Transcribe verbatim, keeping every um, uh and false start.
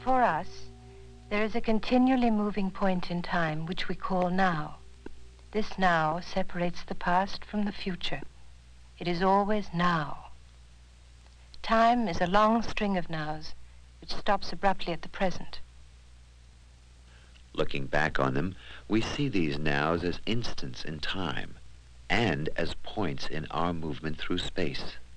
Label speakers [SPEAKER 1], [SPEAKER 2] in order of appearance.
[SPEAKER 1] For us, there is a continually moving point in time which we call now. This now separates the past from the future. It is always now. Time is a long string of nows which stops abruptly at the present.
[SPEAKER 2] Looking back on them, we see these nows as instants in time and as points in our movement through space.